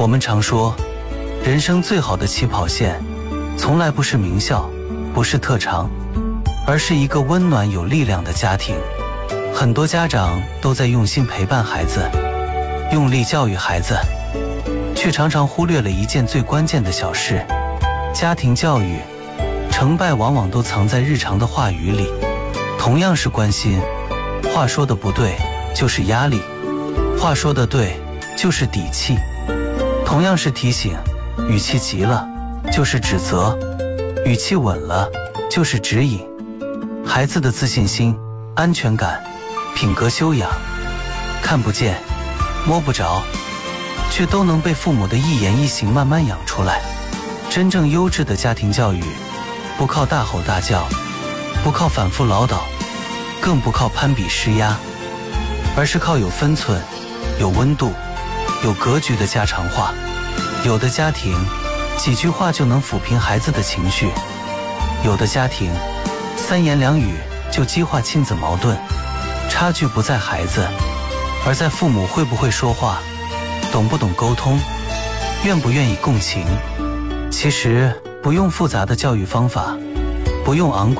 我们常说，人生最好的起跑线，从来不是名校，不是特长，而是一个温暖有力量的家庭。很多家长都在用心陪伴孩子，用力教育孩子，却常常忽略了一件最关键的小事：家庭教育，成败往往都藏在日常的话语里。同样是关心，话说的不对就是压力，话说的对就是底气。同样是提醒，语气急了就是指责，语气稳了就是指引。孩子的自信心、安全感、品格修养，看不见摸不着，却都能被父母的一言一行慢慢养出来。真正优质的家庭教育，不靠大吼大叫，不靠反复唠叨，更不靠攀比施压，而是靠有分寸、有温度、有格局的家常话。有的家庭几句话就能抚平孩子的情绪，有的家庭三言两语就激化亲子矛盾。差距不在孩子，而在父母会不会说话，懂不懂沟通，愿不愿意共情。其实不用复杂的教育方法，不用昂贵